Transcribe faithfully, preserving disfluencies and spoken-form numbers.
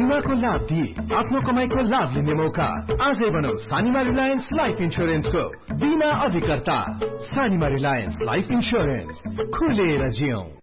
बीमाको लाभ दिए आफ्नो कमाईको लाभ लिने मौका। आजै बनाऊ सानिमा रिलायन्स लाइफ इन्स्योरेन्सको बीमा अधिकर्ता। सानिमा रिलायन्स लाइफ इन्स्योरेन्स, खुलेर जियौं।